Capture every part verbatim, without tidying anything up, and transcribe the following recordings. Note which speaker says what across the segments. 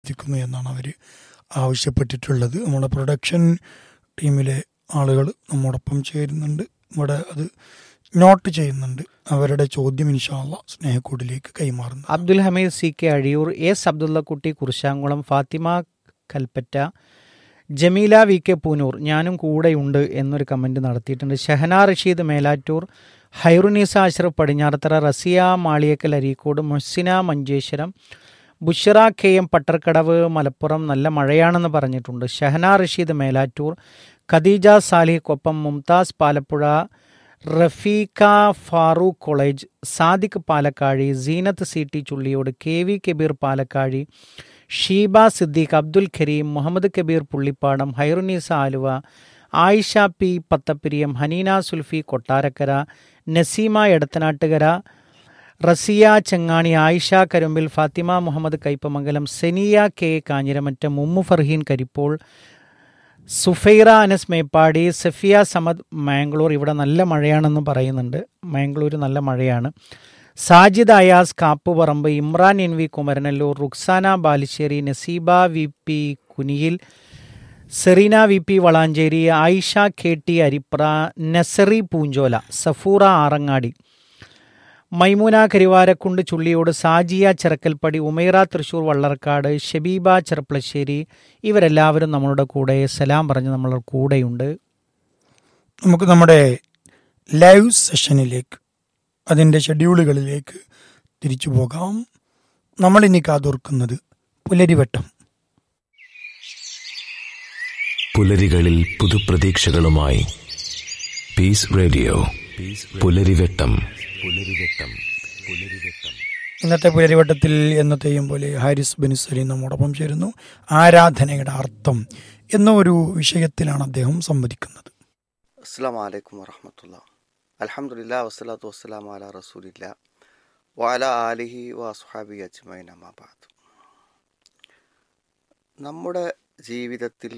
Speaker 1: പ്രാർത്ഥിക്കുന്നു എന്നാണ് അവർ ആവശ്യപ്പെട്ടിട്ടുള്ളത്. നമ്മുടെ പ്രൊഡക്ഷൻ ടീമിലെ ആളുകൾ നമ്മോടൊപ്പം ചേരുന്നുണ്ട്, ഇവിടെ അത് നോട്ട് ചെയ്യുന്നുണ്ട്. അവരുടെ ചോദ്യം ഇൻഷാ അല്ലാഹ് സ്നേഹക്കൂടിലേക്ക് കൈമാറുന്നു.
Speaker 2: Abdul Hameed C K Azhiyur, S Abdullakutty കുറിശാങ്കുളം, Fathima Kalpetta, Jameela V K Poonoor ഞാനും കൂടെയുണ്ട് എന്നൊരു കമൻറ്റ് നടത്തിയിട്ടുണ്ട്. ഷഹന റഷീദ് മേലാറ്റൂർ, ഹൈറുനീസ അഷ്റഫ് പടിഞ്ഞാറത്തറ, റസിയ മാളിയക്കൽ അരീക്കോട്, മുഹ്സിന മഞ്ചേശ്വരം, ബുഷറ കെ എം പട്ടർക്കടവ് മലപ്പുറം നല്ല മഴയാണെന്ന് പറഞ്ഞിട്ടുണ്ട്. Shahana Rasheed Melattur, Khadija Salih Koppam, Mumtaz Palappuzha, Rafiqa Farooq college, Sadiq Palakkazhi, Zeenath C T Chulliyode, K V Kabir Palakkazhi, Sheeba Siddique, Abdul Kareem, Muhammad Kabir Pullippadam, Hairunisa Aluva, Ayisha P Pathappiriyam, Haneena Zulfi Kottarakkara, Naseema Edathanattukara, Raziya ചെങ്ങാണി, Ayisha Karumbil, Fathima Muhammad Kaipamangalam, Ksenia K Kanjiramattom, Umm Farheen Karippol, Sufaira Anas Meppadi, Safiya Samad Mangalore. ഇവിടെ നല്ല മഴയാണെന്ന് പറയുന്നുണ്ട്, മാംഗ്ലൂർ നല്ല മഴയാണ്. Sajid Ayaz Kappuparamb, Imran N V Kumaranallur, Ruksana Balussery, Naseeba V P Kuniyil, Serena V P Valanchery, Ayisha K T Aripra, നസറി Poonchola, Safoora Arangadi, Maimoona Karuvarakundu Chulliyode, Sajiya ചെറക്കൽപ്പടി, Umaira Thrissur വള്ളർക്കാട്, Shabeeba Cherpulassery, ഇവരെല്ലാവരും നമ്മളുടെ കൂടെ സലാം പറഞ്ഞ് നമ്മളുടെ കൂടെയുണ്ട്.
Speaker 1: നമുക്ക് നമ്മുടെ ലൈവ് സെഷനിലേക്ക്, അതിൻ്റെ ഷെഡ്യൂളുകളിലേക്ക് തിരിച്ചു പോകാം. നമ്മളിനി കാതോർക്കുന്നത് പുലരിവട്ടം.
Speaker 3: പുലരികളിൽ പുതുപ്രതീക്ഷകളുമായി പീസ് റേഡിയോ പുലരിവട്ടം. പുലരിവട്ടം പുലരിവട്ടം
Speaker 1: ഇന്നത്തെ പുലരിവട്ടത്തിൽ എന്നത്തെയും പോലെ ഹാരിസ് ബിൻ സലീം നമ്മോടൊപ്പം ചേരുന്നു. ആരാധനയുടെ അർത്ഥം എന്ന ഒരു വിഷയത്തിലാണ് അദ്ദേഹം സംവദിക്കുന്നത്.
Speaker 4: അസ്സലാമു അലൈക്കും വറഹ്മത്തുള്ളാഹി. അൽഹംദുലില്ലാഹി വസ്സലാത്തു വസ്സലാമു അലാ റസൂലില്ലാഹി വഅലാ ആലിഹി വഅസ്ഹാബിഹി അജ്മഈൻ. അമ്മാ ബഅദ്. നമ്മുടെ ജീവിതത്തിൽ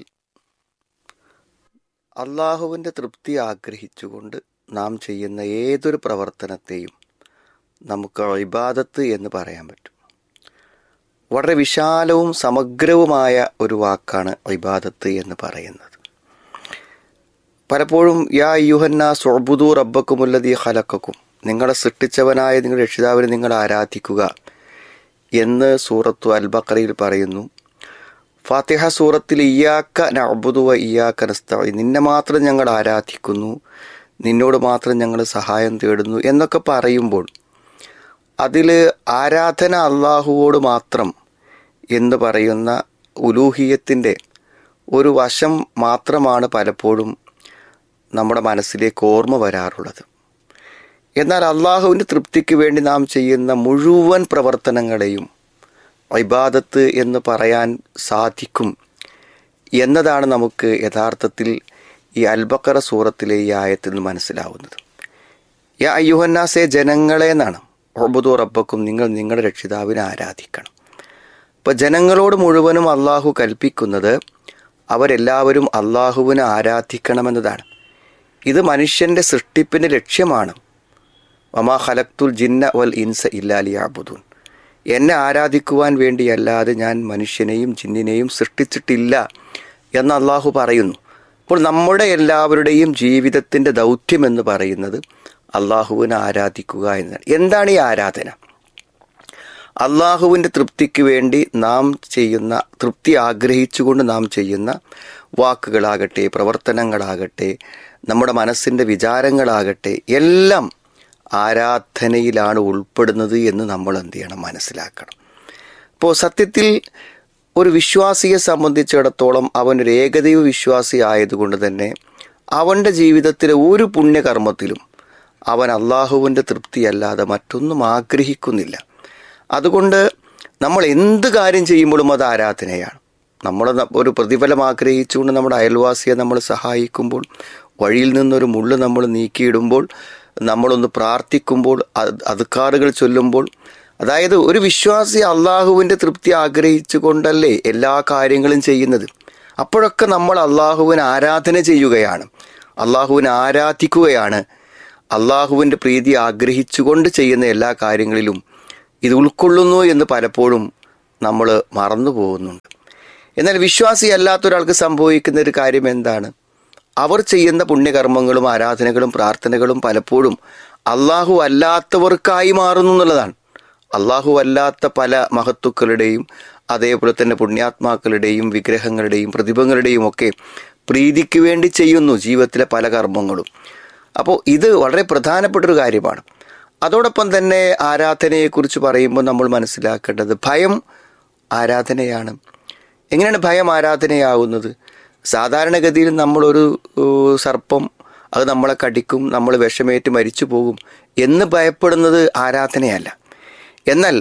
Speaker 4: അള്ളാഹുവിൻ്റെ തൃപ്തി ആഗ്രഹിച്ചുകൊണ്ട് നാം ചെയ്യുന്ന ഏതൊരു പ്രവർത്തനത്തെയും നമുക്ക് ഇബാദത്ത് എന്ന് പറയാൻ പറ്റും. വളരെ വിശാലവും സമഗ്രവുമായ ഒരു വാക്കാണ് ഇബാദത്ത് എന്ന് പറയുന്നത്. പലപ്പോഴും യാ അയ്യുഹന്നാസ് ഉഅ്ബുദൂ റബ്ബക്കുമുല്ലദീ ഖലഖക്കും, നിങ്ങളെ സൃഷ്ടിച്ചവനായ നിങ്ങളുടെ രക്ഷിതാവിനെ നിങ്ങൾ ആരാധിക്കുക എന്ന് സൂറത്തു അൽ ബഖറയിൽ പറയുന്നു. ഫാത്തിഹ സൂറത്തിൽ ഇയ്യാക്ക നഅ്ബുദു വ ഇയ്യാക്ക നസ്തഈൻ, നിന്നെ മാത്രം ഞങ്ങൾ ആരാധിക്കുന്നു, നിന്നോട് മാത്രം ഞങ്ങൾ സഹായം തേടുന്നു എന്നൊക്കെ പറയുമ്പോൾ അതിൽ ആരാധന അള്ളാഹുവോട് മാത്രം എന്ന് പറയുന്ന ഉലൂഹിയത്തിൻ്റെ ഒരു വശം മാത്രമാണ് പലപ്പോഴും നമ്മുടെ മനസ്സിലേക്ക് ഓർമ്മ വരാറുള്ളത്. എന്നാൽ അള്ളാഹുവിൻ്റെ തൃപ്തിക്ക് വേണ്ടി നാം ചെയ്യുന്ന മുഴുവൻ പ്രവർത്തനങ്ങളെയും ഇബാദത്ത് എന്ന് പറയാൻ സാധിക്കും എന്നതാണ് നമുക്ക് യഥാർത്ഥത്തിൽ ഈ അൽ ബഖറ സൂറത്തിലെ ഈ ആയത്തിൽ നിന്ന് മനസ്സിലാവുന്നത്. യാ അയ്യുഹന്നാസെ, ജനങ്ങളെ എന്നാണ്. ഉഅ്ബുദൂ റബ്ബക്കും, നിങ്ങൾ നിങ്ങളുടെ രക്ഷിതാവിനെ ആരാധിക്കണം. അപ്പോൾ ജനങ്ങളോട് മുഴുവനും അള്ളാഹു കൽപ്പിക്കുന്നത് അവരെല്ലാവരും അള്ളാഹുവിനെ ആരാധിക്കണമെന്നതാണ്. ഇത് മനുഷ്യൻ്റെ സൃഷ്ടിപ്പിൻ്റെ ലക്ഷ്യമാണ്. വമാ ഖലഖ്തുൽ ജിന്ന വൽ ഇൻസ ഇല്ലാ ലിയഅ്ബുദൂൻ, എന്നെ ആരാധിക്കുവാൻ വേണ്ടിയല്ലാതെ ഞാൻ മനുഷ്യനെയും ജിന്നിനെയും സൃഷ്ടിച്ചിട്ടില്ല എന്ന് അള്ളാഹു പറയുന്നു. അപ്പോൾ നമ്മുടെ എല്ലാവരുടെയും ജീവിതത്തിൻ്റെ ദൗത്യം എന്ന് പറയുന്നത് അള്ളാഹുവിനെ ആരാധിക്കുക എന്നതാണ്. എന്താണ് ഈ ആരാധന? അള്ളാഹുവിൻ്റെ തൃപ്തിക്ക് വേണ്ടി നാം ചെയ്യുന്ന, തൃപ്തി ആഗ്രഹിച്ചുകൊണ്ട് നാം ചെയ്യുന്ന വാക്കുകളാകട്ടെ, പ്രവർത്തനങ്ങളാകട്ടെ, നമ്മുടെ മനസ്സിൻ്റെ വിചാരങ്ങളാകട്ടെ, എല്ലാം ആരാധനയിലാണ് ഉൾപ്പെടുന്നത് എന്ന് നമ്മൾ എന്ത് ചെയ്യണം, മനസ്സിലാക്കണം. അപ്പോൾ സത്യത്തിൽ ഒരു വിശ്വാസിയെ സംബന്ധിച്ചിടത്തോളം അവനൊരു ഏകദൈവ വിശ്വാസി ആയതുകൊണ്ട് തന്നെ അവൻ്റെ ജീവിതത്തിലെ ഒരു പുണ്യകർമ്മത്തിലും അവൻ അള്ളാഹുവിൻ്റെ തൃപ്തിയല്ലാതെ മറ്റൊന്നും ആഗ്രഹിക്കുന്നില്ല. അതുകൊണ്ട് നമ്മൾ എന്ത് കാര്യം ചെയ്യുമ്പോഴും അത് ആരാധനയാണ്. നമ്മൾ ഒരു പ്രതിഫലം ആഗ്രഹിച്ചുകൊണ്ട് നമ്മുടെ അയൽവാസിയെ നമ്മൾ സഹായിക്കുമ്പോൾ, വഴിയിൽ നിന്നൊരു മുള്ള് നമ്മൾ നീക്കിയിടുമ്പോൾ, നമ്മളൊന്ന് പ്രാർത്ഥിക്കുമ്പോൾ, അദ്കാറുകൾ ചൊല്ലുമ്പോൾ, അതായത് ഒരു വിശ്വാസി അള്ളാഹുവിൻ്റെ തൃപ്തി ആഗ്രഹിച്ചു കൊണ്ടല്ലേ എല്ലാ കാര്യങ്ങളും ചെയ്യുന്നത്. അപ്പോഴൊക്കെ നമ്മൾ അള്ളാഹുവിന് ആരാധന ചെയ്യുകയാണ്, അള്ളാഹുവിനെ ആരാധിക്കുകയാണ്. അള്ളാഹുവിൻ്റെ പ്രീതി ആഗ്രഹിച്ചുകൊണ്ട് ചെയ്യുന്ന എല്ലാ കാര്യങ്ങളിലും ഇത് ഉൾക്കൊള്ളുന്നു എന്ന് പലപ്പോഴും നമ്മൾ മറന്നു പോകുന്നുണ്ട്. എന്നാൽ വിശ്വാസി അല്ലാത്തൊരാൾക്ക് സംഭവിക്കുന്ന ഒരു കാര്യം എന്താണ്? അവർ ചെയ്യുന്ന പുണ്യകർമ്മങ്ങളും ആരാധനകളും പ്രാർത്ഥനകളും പലപ്പോഴും അള്ളാഹു അല്ലാത്തവർക്കായി മാറുന്നു എന്നുള്ളതാണ്. അള്ളാഹു അല്ലാത്ത പല മഹത്തുക്കളുടെയും അതേപോലെ തന്നെ പുണ്യാത്മാക്കളുടെയും വിഗ്രഹങ്ങളുടെയും പ്രതിഭകളുടെയും ഒക്കെ പ്രീതിക്ക് വേണ്ടി ചെയ്യുന്നു ജീവിതത്തിലെ പല കർമ്മങ്ങളും. അപ്പോൾ ഇത് വളരെ പ്രധാനപ്പെട്ടൊരു കാര്യമാണ്. അതോടൊപ്പം തന്നെ ആരാധനയെക്കുറിച്ച് പറയുമ്പോൾ നമ്മൾ മനസ്സിലാക്കേണ്ടത് ഭയം ആരാധനയാണ്. എങ്ങനെയാണ് ഭയം ആരാധനയാവുന്നത്? സാധാരണഗതിയിൽ നമ്മളൊരു സർപ്പം അത് നമ്മളെ കടിക്കും, നമ്മൾ വിഷമേറ്റ് മരിച്ചു പോകും എന്ന് ഭയപ്പെടുന്നത് ആരാധനയല്ല. എന്നാൽ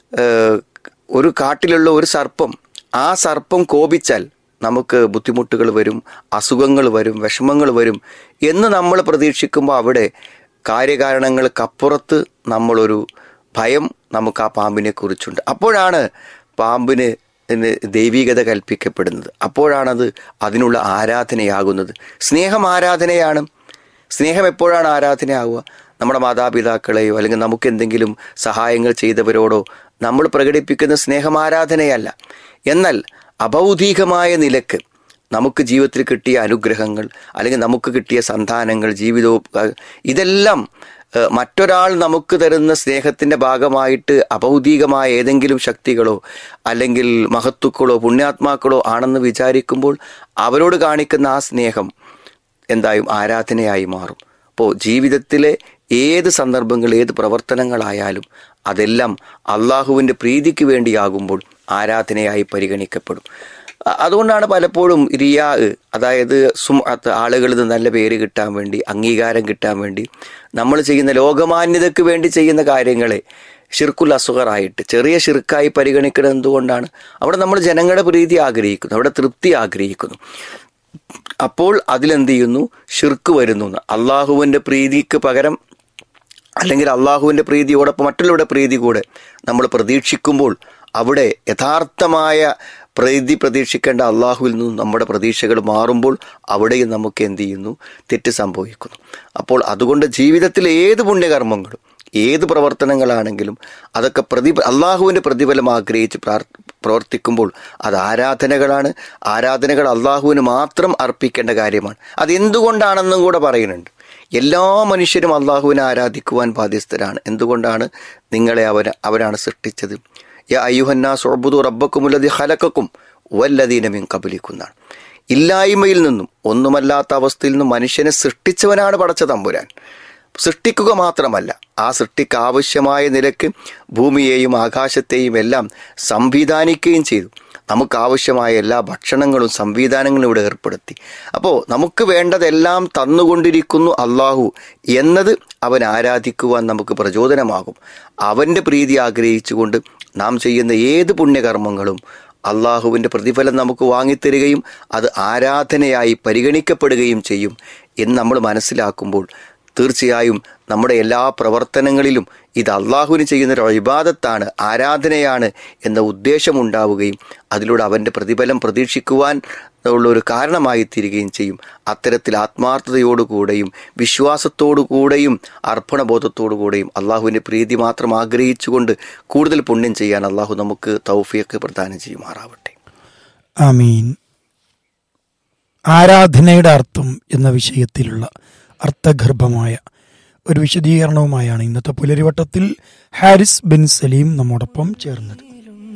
Speaker 4: ഒരു കാട്ടിലുള്ള ഒരു സർപ്പം, ആ സർപ്പം കോപിച്ചാൽ നമുക്ക് ബുദ്ധിമുട്ടുകൾ വരും, അസുഖങ്ങൾ വരും, വിഷമങ്ങൾ വരും എന്ന് നമ്മൾ പ്രതീക്ഷിക്കുമ്പോൾ അവിടെ കാര്യകാരണങ്ങൾക്കപ്പുറത്ത് നമ്മളൊരു ഭയം നമുക്ക് ആ പാമ്പിനെ കുറിച്ചുണ്ട്. അപ്പോഴാണ് പാമ്പിന് ദൈവികത കൽപ്പിക്കപ്പെടുന്നത്. അപ്പോഴാണത് അതിനുള്ള ആരാധനയാകുന്നത്. സ്നേഹം ആരാധനയാണ്. സ്നേഹം എപ്പോഴാണ് ആരാധനയാവുക? നമ്മുടെ മാതാപിതാക്കളെയോ അല്ലെങ്കിൽ നമുക്ക് എന്തെങ്കിലും സഹായങ്ങൾ ചെയ്തവരോടോ നമ്മൾ പ്രകടിപ്പിക്കുന്ന സ്നേഹം ആരാധനയല്ല. എന്നാൽ അഭൗതികമായ നിലക്ക് നമുക്ക് ജീവിതത്തിൽ കിട്ടിയ അനുഗ്രഹങ്ങൾ അല്ലെങ്കിൽ നമുക്ക് കിട്ടിയ സന്താനങ്ങൾ, ജീവിതവും ഇതെല്ലാം മറ്റൊരാൾ നമുക്ക് തരുന്ന സ്നേഹത്തിൻ്റെ ഭാഗമായിട്ട് അഭൗതികമായ ഏതെങ്കിലും ശക്തികളോ അല്ലെങ്കിൽ മഹത്തുക്കളോ പുണ്യാത്മാക്കളോ ആണെന്ന് വിചാരിക്കുമ്പോൾ അവരോട് കാണിക്കുന്ന ആ സ്നേഹം എന്തായും ആരാധനയായി മാറും. അപ്പോൾ ജീവിതത്തിലെ ഏത് സന്ദർഭങ്ങൾ, ഏത് പ്രവർത്തനങ്ങളായാലും അതെല്ലാം അള്ളാഹുവിൻ്റെ പ്രീതിക്ക് വേണ്ടിയാകുമ്പോൾ ആരാധനയായി പരിഗണിക്കപ്പെടും. അതുകൊണ്ടാണ് പലപ്പോഴും റിയാ, അതായത് സുംഅത്ത്, ആളുകളിൽ നല്ല പേര് കിട്ടാൻ വേണ്ടി, അംഗീകാരം കിട്ടാൻ വേണ്ടി നമ്മൾ ചെയ്യുന്ന ലോകമാന്യതയ്ക്ക് വേണ്ടി ചെയ്യുന്ന കാര്യങ്ങളെ ഷിർക്കുൽ അസ്ഗറായിട്ട് ചെറിയ ഷിർക്കായി പരിഗണിക്കുന്നത് എന്തുകൊണ്ടാണ്? അവിടെ നമ്മൾ ജനങ്ങളുടെ പ്രീതി ആഗ്രഹിക്കുന്നു, അവിടെ തൃപ്തി ആഗ്രഹിക്കുന്നു. അപ്പോൾ അതിലെന്ത് ചെയ്യുന്നു? ഷിർക്ക് വരുന്നു. അള്ളാഹുവിൻ്റെ പ്രീതിക്ക് പകരം അല്ലെങ്കിൽ അള്ളാഹുവിൻ്റെ പ്രീതിയോടൊപ്പം മറ്റുള്ളവരുടെ പ്രീതി കൂടെ നമ്മൾ പ്രതീക്ഷിക്കുമ്പോൾ അവിടെ യഥാർത്ഥമായ പ്രീതി പ്രതീക്ഷിക്കേണ്ട അള്ളാഹുവിൽ നിന്നും നമ്മുടെ പ്രതീക്ഷകൾ മാറുമ്പോൾ അവിടെയും നമുക്ക് എന്ത് ചെയ്യുന്നു? തെറ്റ് സംഭവിക്കുന്നു. അപ്പോൾ അതുകൊണ്ട് ജീവിതത്തിലെ ഏത് പുണ്യകർമ്മങ്ങളും ഏത് പ്രവർത്തനങ്ങളാണെങ്കിലും അതൊക്കെ പ്രതി അള്ളാഹുവിൻ്റെ പ്രതിഫലം ആഗ്രഹിച്ച് പ്രാർ പ്രവർത്തിക്കുമ്പോൾ അത് ആരാധനകളാണ്. ആരാധനകൾ അള്ളാഹുവിന് മാത്രം അർപ്പിക്കേണ്ട കാര്യമാണ്. അതെന്തുകൊണ്ടാണെന്നും കൂടെ പറയുന്നുണ്ട്. എല്ലാ മനുഷ്യരും അള്ളാഹുവിനെ ആരാധിക്കുവാൻ ബാധ്യസ്ഥരാണ്. എന്തുകൊണ്ടാണ്? നിങ്ങളെ അവൻ അവനാണ് സൃഷ്ടിച്ചത്. യാ അയ്യുഹന്നാസ് ഉഅ്ബുദൂ റബ്ബക്കുമുല്ലദീ ഖലഖക്കും വല്ലദീന മിൻ ഖബ്ലിക്കും. ഇല്ലായ്മയിൽ നിന്നും ഒന്നുമല്ലാത്ത അവസ്ഥയിൽ നിന്നും മനുഷ്യനെ സൃഷ്ടിച്ചവനാണ് പടച്ച തമ്പുരാൻ. സൃഷ്ടിക്കുക മാത്രമല്ല, ആ സൃഷ്ടിക്ക് ആവശ്യമായ നിലക്ക് ഭൂമിയെയും ആകാശത്തെയും എല്ലാം സംവിധാനിക്കുകയും ചെയ്തു. നമുക്ക് ആവശ്യമായ എല്ലാ ഭക്ഷണങ്ങളും സംവിധാനങ്ങളും ഇവിടെ ഏർപ്പെടുത്തി. അപ്പോൾ നമുക്ക് വേണ്ടതെല്ലാം തന്നുകൊണ്ടിരിക്കുന്നു അള്ളാഹു എന്നത് അവൻ ആരാധിക്കുവാൻ നമുക്ക് പ്രചോദനമാകും. അവൻ്റെ പ്രീതി ആഗ്രഹിച്ചുകൊണ്ട് നാം ചെയ്യുന്ന ഏത് പുണ്യകർമ്മങ്ങളും അള്ളാഹുവിൻ്റെ പ്രതിഫലം നമുക്ക് വാങ്ങിത്തരികയും അത് ആരാധനയായി പരിഗണിക്കപ്പെടുകയും ചെയ്യും എന്ന് നമ്മൾ മനസ്സിലാക്കുമ്പോൾ തീർച്ചയായും നമ്മുടെ എല്ലാ പ്രവർത്തനങ്ങളിലും ഇത് അള്ളാഹുവിന് ചെയ്യുന്നൊരു ഇബാദത്താണ്, ആരാധനയാണ് എന്ന ഉദ്ദേശമുണ്ടാവുകയും അതിലൂടെ അവൻ്റെ പ്രതിഫലം പ്രതീക്ഷിക്കുവാൻ ഉള്ളൊരു കാരണമായി തീരുകയും ചെയ്യും. അത്തരത്തിൽ ആത്മാർത്ഥതയോടുകൂടെയും വിശ്വാസത്തോടുകൂടെയും അർപ്പണബോധത്തോടുകൂടെയും അള്ളാഹുവിൻ്റെ പ്രീതി മാത്രം ആഗ്രഹിച്ചുകൊണ്ട് കൂടുതൽ പുണ്യം ചെയ്യാൻ അള്ളാഹു നമുക്ക് തൗഫീഖ് പ്രദാനം ചെയ്യുമാറാവട്ടെ.
Speaker 1: ആമീൻ. ആരാധനയുടെ അർത്ഥം എന്ന വിഷയത്തിലുള്ള അർത്ഥഗർഭമായ ഒരു വിശദീകരണവുമായാണ് ഇന്നത്തെ പുലരിവട്ടത്തിൽ ഹാരിസ് ബിൻ സലീം നമ്മോടൊപ്പം ചേർന്നത്.